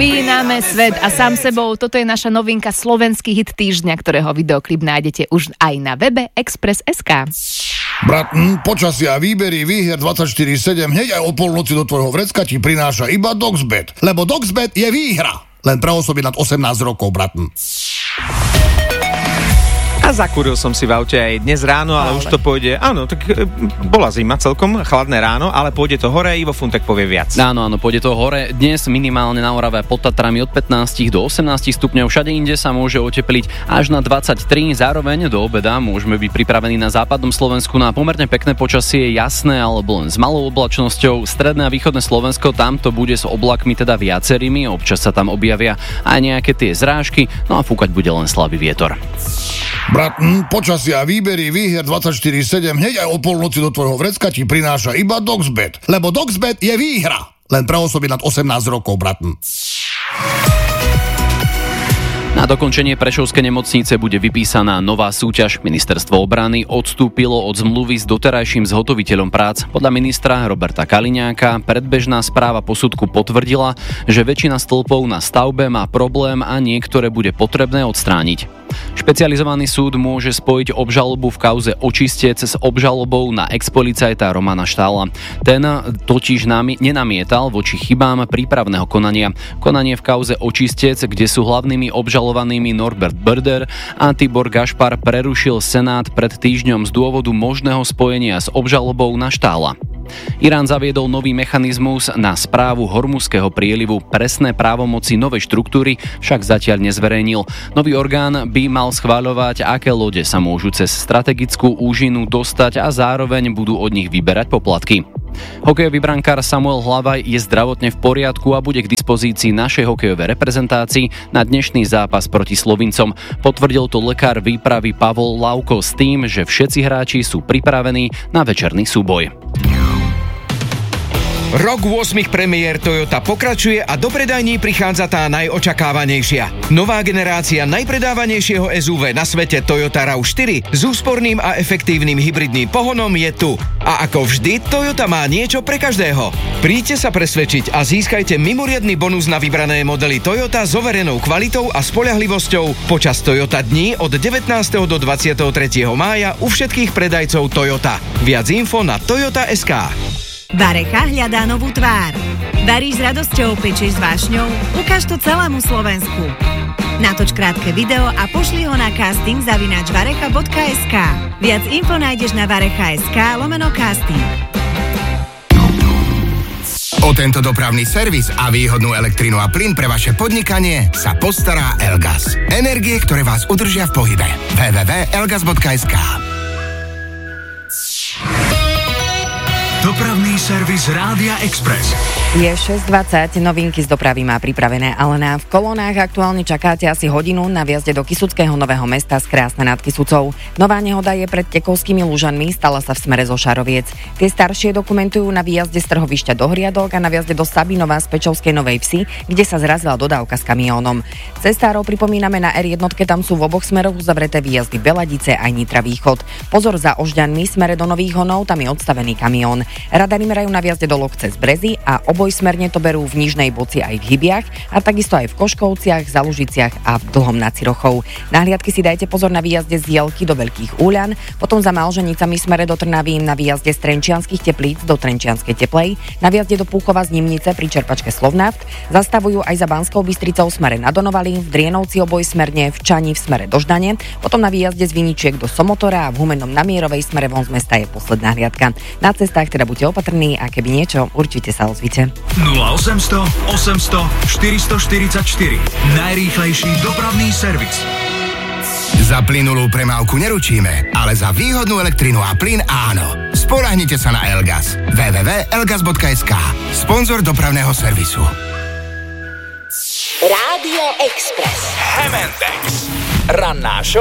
Zapíname svet a sám sebou. Toto je naša novinka, slovenský hit týždňa, ktorého videoklip nájdete už aj na webe Express.sk. Brat, počasia, výbery, výher 24/7, hneď aj o polnoci do tvojho vrecka ti prináša iba Doxbet. Lebo Doxbet je výhra. Len pre osoby nad 18 rokov, brat. A zakúril som si v aute aj dnes ráno, ale už to pôjde. Áno, tak bola zima celkom, chladné ráno, ale pôjde to hore, Ivo Funtek povie viac. Áno, pôjde to hore. Dnes minimálne na Orave pod Tatrami od 15 do 18 stupňov. Všade inde sa môže otepliť až na 23. Zároveň do obeda môžeme byť pripravení na západnom Slovensku na pomerne pekné počasie, jasné alebo len s malou oblačnosťou. Stredné a východné Slovensko, tam to bude s oblakmi teda viacerými, občas sa tam objavia aj nejaké tie zrážky, no a fúkať bude len slabý vietor. Brat, počasia, výbery, výher 24/7, hneď aj o polnoci do tvojho vrecka ti prináša iba Doxbet. Lebo Doxbet je výhra. Len pre osoby nad 18 rokov, brat. Na dokončenie Prešovskej nemocnice bude vypísaná nová súťaž. Ministerstvo obrany odstúpilo od zmluvy s doterajším zhotoviteľom prác. Podľa ministra Roberta Kaliňáka predbežná správa posudku potvrdila, že väčšina stĺpov na stavbe má problém a niektoré bude potrebné odstrániť. Špecializovaný súd môže spojiť obžalobu v kauze Očistec s obžalobou na ex-policajta Romana Štála. Ten totiž nenamietal voči chybám prípravného konania. Konanie v kauze Očistec, kde sú hlavnými obžalovanými Norbert Börder a Tibor Gašpar, prerušil Senát pred týždňom z dôvodu možného spojenia s obžalobou na Štála. Irán zaviedol nový mechanizmus na správu Hormuzského prielivu. Presné právomoci novej štruktúry však zatiaľ nezverejnil. Nový orgán by mal schvaľovať, aké lode sa môžu cez strategickú úžinu dostať a zároveň budú od nich vyberať poplatky. Hokejový brankár Samuel Hlavaj je zdravotne v poriadku a bude k dispozícii našej hokejovej reprezentácii na dnešný zápas proti Slovincom. Potvrdil to lekár výpravy Pavol Lauko s tým, že všetci hráči sú pripravení na večerný súboj. Rok 8 premiér Toyota pokračuje a do predajní prichádza tá najočakávanejšia. Nová generácia najpredávanejšieho SUV na svete Toyota RAV4 s úsporným a efektívnym hybridným pohonom je tu. A ako vždy, Toyota má niečo pre každého. Príďte sa presvedčiť a získajte mimoriadny bonus na vybrané modely Toyota s overenou kvalitou a spoľahlivosťou počas Toyota dní od 19. do 23. mája u všetkých predajcov Toyota. Viac info na toyota.sk. Varecha hľadá novú tvár. Varíš s radosťou, pečieš s vášňou? Ukáž to celému Slovensku. Natoč krátke video a pošli ho na casting@varecha.sk. Viac info nájdeš na varecha.sk/casting. O tento dopravný servis a výhodnú elektrinu a plyn pre vaše podnikanie sa postará Elgas. Energie, ktoré vás udržia v pohybe. www.elgas.sk. Dopravný servis Rádia Express. Je 6:20, novinky z dopravy má pripravené Alena. V kolónách aktuálne čakáte asi hodinu na vjazde do Kysuckého Nového Mesta z Krásne nad Kysucou. Nová nehoda je pred Tekovskými Lužanmi, stala sa v smere zo Šaroviec. Tie staršie dokumentujú na výjazde z trhovišťa do Hriadok a na vjazde do Sabinova z Pečovskej Novej Vsi, kde sa zrazila dodávka s kamiónom. Cestárov pripomíname na R1, tam sú v oboch smeroch uzavreté výjazdy Beladice aj Nitra Východ. Pozor za Ožďanmi, smere do Nových Honov, tam je odstavený kamión. Radary merajú na vjazde do Lokce z Brezy a obojsmerne to berú v Nižnej Boci aj v Hybiach a takisto aj v Koškovciach, Zalužiciach a v Dlhom nad Cirochou. Na hliadky si dajte pozor na výjazde z Jelky do Veľkých Úľan, potom za Malženicami smere do Trnavy na výjazde z Trenčianskych Teplíc do Trenčianskej Teplej, na výjazde do Púchova z Nimnice pri čerpačke Slovnaft, zastavujú aj za Banskou Bystricou smere na Donovali, v Drienovci obojsmerne, v Čani v smere do Ždane, potom na výjazde z Viničiek do Somotora a v Humennom na Mierovej smere von z mesta je posledná hliadka. Na cestách teda buďte opatrní a keby niečo, určite sa ozvite. 0800 800 444. Najrýchlejší dopravný servis. Za plynulú premávku neručíme, ale za výhodnú elektrinu a plyn áno. Spoľahnite sa na Elgas. www.elgas.sk. Sponzor dopravného servisu. Rádio Express. Hemendex. Ranná show